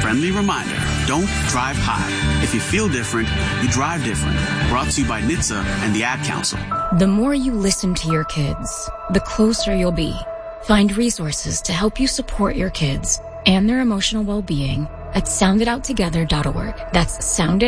friendly reminder, don't drive high. If you feel different, you drive different. Brought to you by NHTSA and the Ad Council. The more you listen to your kids, the closer you'll be. Find resources to help you support your kids and their emotional well-being at sounditouttogether.org. That's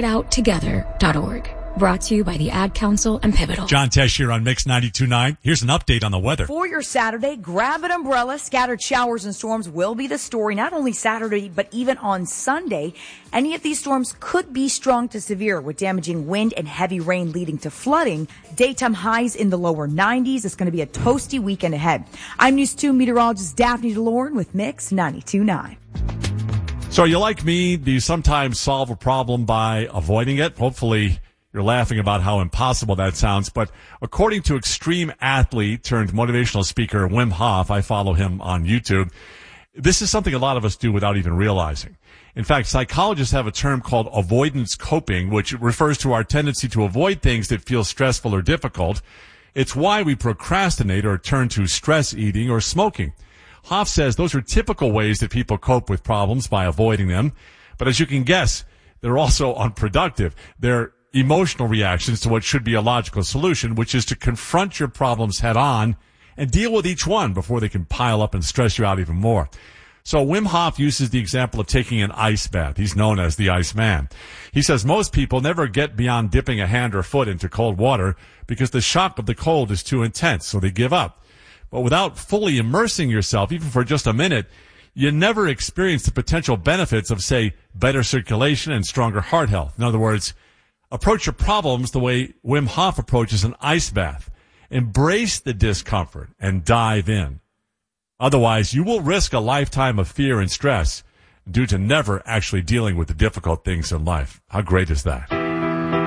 sounditouttogether.org. Brought to you by the Ad Council and Pivotal. John Tesh here on Mix 92.9. Here's an update on the weather. For your Saturday, grab an umbrella. Scattered showers and storms will be the story, not only Saturday, but even on Sunday. Any of these storms could be strong to severe with damaging wind and heavy rain leading to flooding. Daytime highs in the lower 90s. It's going to be a toasty weekend ahead. I'm News 2 meteorologist Daphne DeLorme with Mix 92.9. So are you like me? Do you sometimes solve a problem by avoiding it? Hopefully you're laughing about how impossible that sounds, but according to extreme athlete turned motivational speaker Wim Hof, I follow him on YouTube, this is something a lot of us do without even realizing. In fact, psychologists have a term called avoidance coping, which refers to our tendency to avoid things that feel stressful or difficult. It's why we procrastinate or turn to stress eating or smoking. Hof says those are typical ways that people cope with problems by avoiding them. But as you can guess, they're also unproductive. They're emotional reactions to what should be a logical solution, which is to confront your problems head on and deal with each one before they can pile up and stress you out even more. So Wim Hof uses the example of taking an ice bath. He's known as the Iceman. He says most people never get beyond dipping a hand or foot into cold water because the shock of the cold is too intense, so they give up. But without fully immersing yourself, even for just a minute, you never experience the potential benefits of, say, better circulation and stronger heart health. In other words, approach your problems the way Wim Hof approaches an ice bath. Embrace the discomfort and dive in. Otherwise, you will risk a lifetime of fear and stress due to never actually dealing with the difficult things in life. How great is that?